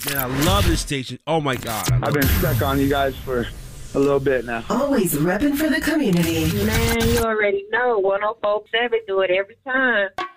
Man, I love this station. Oh, my God. I've been stuck on you guys for a little bit now. Always repping for the community. Man, you already know. 104.7 do it every time.